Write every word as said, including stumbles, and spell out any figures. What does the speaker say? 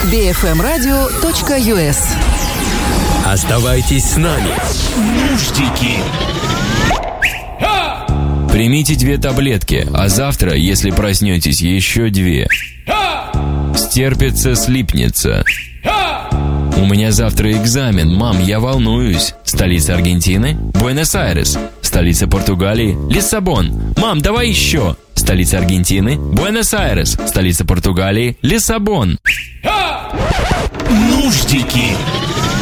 би эф эм радио точка ю эс. Оставайтесь с нами. Нуждики. Примите две таблетки, а завтра, если проснетесь, еще две. Стерпится, слипнется. У меня завтра экзамен, мам, я волнуюсь. Столица Аргентины? Буэнос-Айрес. Столица Португалии? Лиссабон. Мам, давай еще. Столица Аргентины? Буэнос-Айрес. Столица Португалии? Лиссабон. Нуждики.